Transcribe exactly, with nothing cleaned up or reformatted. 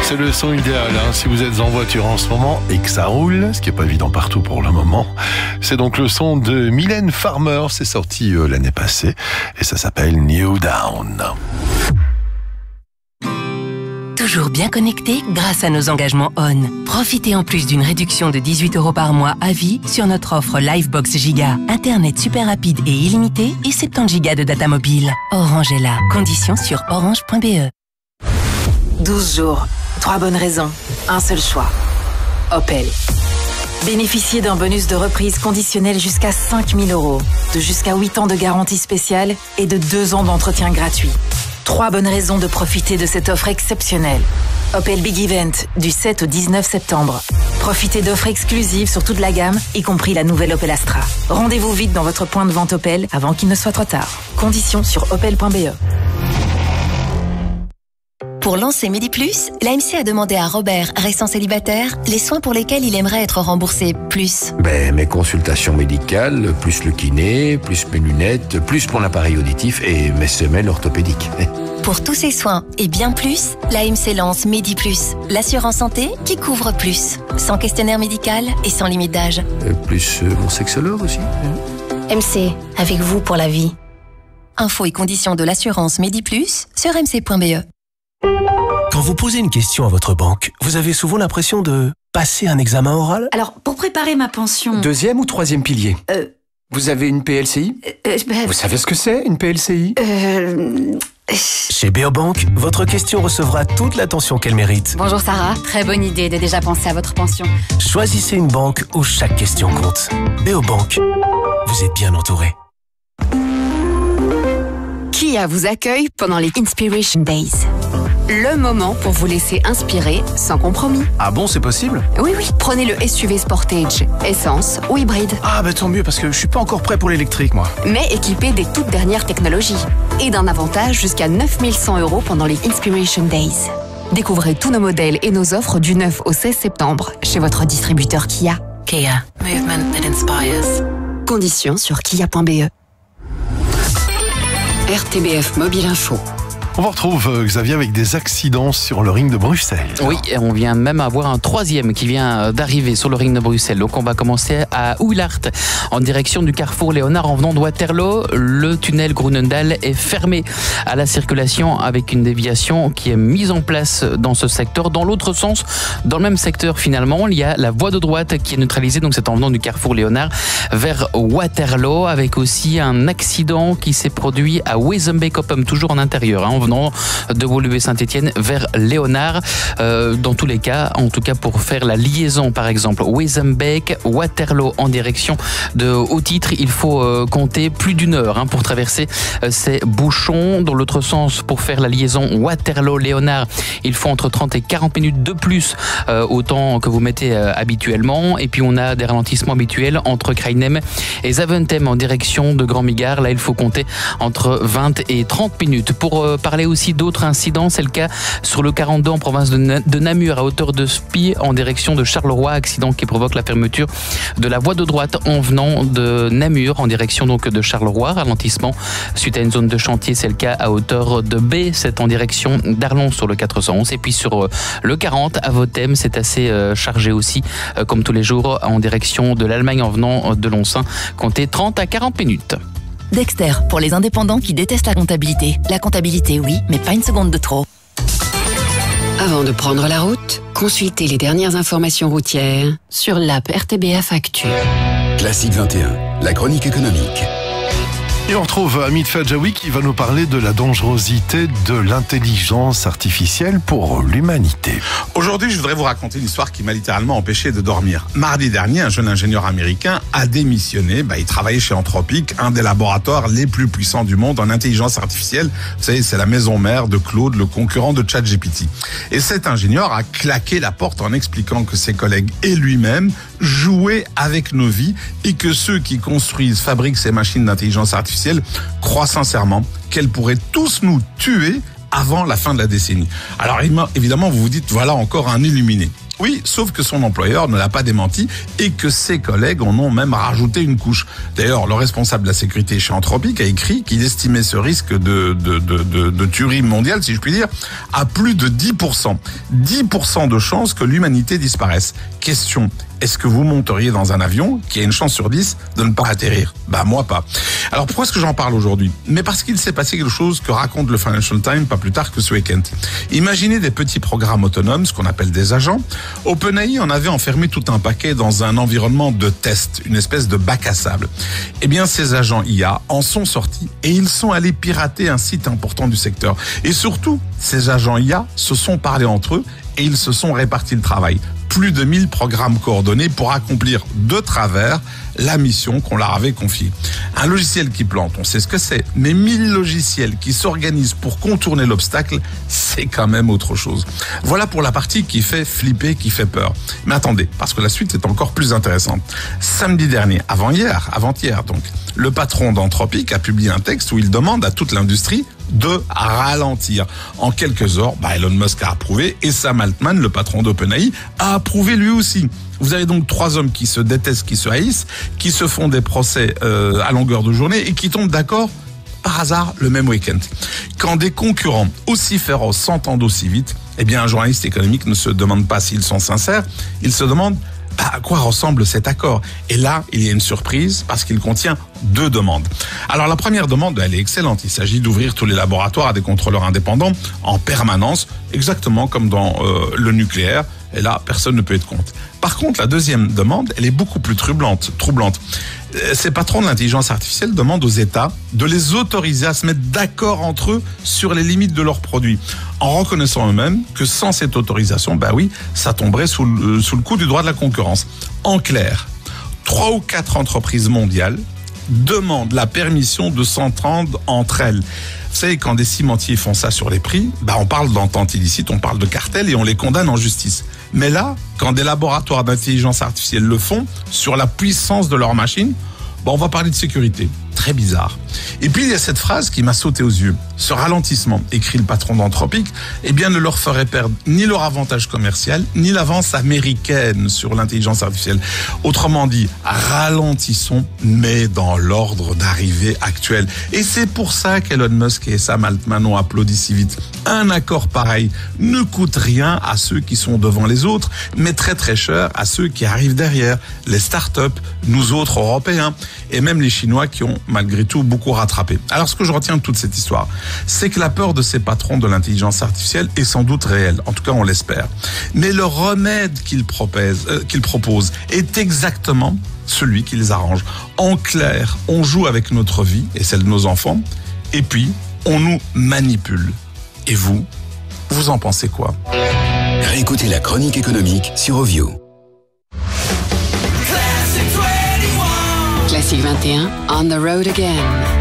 C'est le son idéal hein, si vous êtes en voiture en ce moment et que ça roule, ce qui n'est pas évident partout pour le moment. C'est donc le son de Mylène Farmer, c'est sorti euh, l'année passée et ça s'appelle New Down. Toujours bien connecté grâce à nos engagements O N. Profitez en plus d'une réduction de dix-huit euros par mois à vie sur notre offre Livebox Giga. Internet super rapide et illimité et soixante-dix gigas de data mobile. Orange est là. Conditions sur orange point b e. douze jours, trois bonnes raisons, un seul choix. Opel. Bénéficiez d'un bonus de reprise conditionnel jusqu'à cinq mille euros, de jusqu'à huit ans de garantie spéciale et de deux ans d'entretien gratuit. Trois bonnes raisons de profiter de cette offre exceptionnelle. Opel Big Event, du sept au dix-neuf septembre. Profitez d'offres exclusives sur toute la gamme, y compris la nouvelle Opel Astra. Rendez-vous vite dans votre point de vente Opel avant qu'il ne soit trop tard. Conditions sur opel point b e. Pour lancer Midi Plus, l'A M C a demandé à Robert, restant célibataire, les soins pour lesquels il aimerait être remboursé plus. Ben, mes consultations médicales, plus le kiné, plus mes lunettes, plus mon appareil auditif et mes semelles orthopédiques. Pour tous ces soins et bien plus, l'A M C lance Midi Plus, l'assurance santé qui couvre plus. Sans questionnaire médical et sans limite d'âge. Euh, plus euh, mon sexologue aussi. M C, avec vous pour la vie. Infos et conditions de l'assurance Midi Plus sur m c point b e. Quand vous posez une question à votre banque, vous avez souvent l'impression de passer un examen oral? Alors, pour préparer ma pension... Deuxième ou troisième pilier Euh... Vous avez une P L C I euh, bah, Vous savez ce que c'est, une P L C I Euh... Chez Beobank, votre question recevra toute l'attention qu'elle mérite. Bonjour Sarah, très bonne idée de déjà penser à votre pension. Choisissez une banque où chaque question compte. Beobank, vous êtes bien entouré. Kia vous accueille pendant les Inspiration Days. Le moment pour vous laisser inspirer sans compromis. Ah bon, c'est possible? Oui, oui. Prenez le S U V Sportage, essence ou hybride. Ah bah tant mieux, parce que je suis pas encore prêt pour l'électrique, moi. Mais équipé des toutes dernières technologies. Et d'un avantage jusqu'à neuf mille cent euros pendant les Inspiration Days. Découvrez tous nos modèles et nos offres du neuf au seize septembre chez votre distributeur Kia. Kia, movement that inspires. Conditions sur kia point b e. R T B F Mobile Info. On vous retrouve, Xavier, avec des accidents sur le ring de Bruxelles. Oui, on vient même avoir un troisième qui vient d'arriver sur le ring de Bruxelles. Donc on va commencer à Oeilhart, en direction du carrefour Léonard en venant de Waterloo. Le tunnel Groenendaal est fermé à la circulation avec une déviation qui est mise en place dans ce secteur. Dans l'autre sens, dans le même secteur finalement, il y a la voie de droite qui est neutralisée. Donc c'est en venant du carrefour Léonard vers Waterloo, avec aussi un accident qui s'est produit à Wezenbeek-Oppum, toujours en intérieur, hein, en venant de Woluwe-Saint-Étienne vers Léonard. Euh, dans tous les cas, en tout cas pour faire la liaison, par exemple, Wezenbeek, Waterloo en direction de Haut-Titre, il faut euh, compter plus d'une heure hein, pour traverser euh, ces bouchons. Dans l'autre sens, pour faire la liaison Waterloo-Léonard, il faut entre trente et quarante minutes de plus euh, au temps que vous mettez euh, habituellement. Et puis on a des ralentissements habituels entre Krainem et Zaventem en direction de Grand Migard. Là, il faut compter entre vingt et trente minutes. Pour euh, parler aussi d'autres incidents, c'est le cas sur le quarante-deux en province de, Na- de Namur à hauteur de Spie en direction de Charleroi, accident qui provoque la fermeture de la voie de droite en venant de Namur en direction donc de Charleroi. Ralentissement suite à une zone de chantier, c'est le cas à hauteur de B, c'est en direction d'Arlon sur le quatre cent onze. Et puis sur euh, le quarante à Votem, c'est assez euh, chargé aussi euh, comme tous les jours en direction de l'Allemagne en venant de Lonsin. Comptez trente à quarante minutes. Dexter, pour les indépendants qui détestent la comptabilité. La comptabilité, oui, mais pas une seconde de trop. Avant de prendre la route, consultez les dernières informations routières sur l'app R T B F Actu. Classique vingt et un, la chronique économique. Et on retrouve Hamid Fadjaoui qui va nous parler de la dangerosité de l'intelligence artificielle pour l'humanité. Aujourd'hui, je voudrais vous raconter une histoire qui m'a littéralement empêché de dormir. Mardi dernier, un jeune ingénieur américain a démissionné. Bah, il travaillait chez Anthropic, un des laboratoires les plus puissants du monde en intelligence artificielle. Vous savez, c'est la maison mère de Claude, le concurrent de ChatGPT. Et cet ingénieur a claqué la porte en expliquant que ses collègues et lui-même jouaient avec nos vies et que ceux qui construisent, fabriquent ces machines d'intelligence artificielle croient sincèrement qu'elles pourraient tous nous tuer avant la fin de la décennie. Alors évidemment, vous vous dites, voilà encore un illuminé. Oui, sauf que son employeur ne l'a pas démenti et que ses collègues en ont même rajouté une couche. D'ailleurs, le responsable de la sécurité chez Anthropic a écrit qu'il estimait ce risque de, de, de, de, de tuerie mondiale, si je puis dire, à plus de dix pour cent. dix pour cent de chances que l'humanité disparaisse. Question, est-ce que vous monteriez dans un avion qui a une chance sur dix de ne pas atterrir? Bah moi pas. Alors pourquoi est-ce que j'en parle aujourd'hui? Mais parce qu'il s'est passé quelque chose que raconte le Financial Times pas plus tard que ce week-end. Imaginez des petits programmes autonomes, ce qu'on appelle des agents. OpenAI en avait enfermé tout un paquet dans un environnement de test, une espèce de bac à sable. Eh bien ces agents I A en sont sortis et ils sont allés pirater un site important du secteur. Et surtout, ces agents I A se sont parlé entre eux et ils se sont répartis le travail. Plus de mille programmes coordonnés pour accomplir de travers la mission qu'on leur avait confiée. Un logiciel qui plante, on sait ce que c'est, mais mille logiciels qui s'organisent pour contourner l'obstacle, c'est quand même autre chose. Voilà pour la partie qui fait flipper, qui fait peur. Mais attendez, parce que la suite est encore plus intéressante. Samedi dernier, avant-hier, avant-hier donc, le patron d'Anthropic a publié un texte où il demande à toute l'industrie de ralentir. En quelques heures, bah Elon Musk a approuvé et Sam Altman, le patron d'OpenAI, a approuvé lui aussi. Vous avez donc trois hommes qui se détestent, qui se haïssent, qui se font des procès euh, à longueur de journée et qui tombent d'accord par hasard le même week-end. Quand des concurrents aussi féroces s'entendent aussi vite, eh bien un journaliste économique ne se demande pas s'ils sont sincères, il se demande bah, à quoi ressemble cet accord. Et là, il y a une surprise parce qu'il contient deux demandes. Alors la première demande, elle est excellente. Il s'agit d'ouvrir tous les laboratoires à des contrôleurs indépendants en permanence, exactement comme dans euh, le nucléaire. Et là, personne ne peut être contre. Par contre, la deuxième demande, elle est beaucoup plus troublante. troublante. Ces patrons de l'intelligence artificielle demandent aux États de les autoriser à se mettre d'accord entre eux sur les limites de leurs produits, en reconnaissant eux-mêmes que sans cette autorisation, bah oui, ça tomberait sous le, sous le coup du droit de la concurrence. En clair, trois ou quatre entreprises mondiales demandent la permission de s'entendre entre elles. Vous savez, quand des cimentiers font ça sur les prix, bah on parle d'entente illicite, on parle de cartel et on les condamne en justice. Mais là, quand des laboratoires d'intelligence artificielle le font, sur la puissance de leurs machines, bah on va parler de sécurité. Très bizarre. Et puis il y a cette phrase qui m'a sauté aux yeux. Ce ralentissement, écrit le patron d'Anthropic, eh bien ne leur ferait perdre ni leur avantage commercial, ni l'avance américaine sur l'intelligence artificielle. Autrement dit, ralentissons, mais dans l'ordre d'arrivée actuel. Et c'est pour ça qu'Elon Musk et Sam Altman ont applaudi si vite. Un accord pareil ne coûte rien à ceux qui sont devant les autres, mais très très cher à ceux qui arrivent derrière, les startups, nous autres Européens, et même les Chinois qui ont malgré tout beaucoup rattrapé. Alors ce que je retiens de toute cette histoire, c'est que la peur de ces patrons de l'intelligence artificielle est sans doute réelle, en tout cas on l'espère. Mais le remède qu'ils proposent, euh, qu'ils proposent est exactement celui qui les arrange. En clair, on joue avec notre vie et celle de nos enfants, et puis on nous manipule. Et vous, vous en pensez quoi? Réécoutez la chronique économique sur Ovio. Classique vingt et un, on the road again.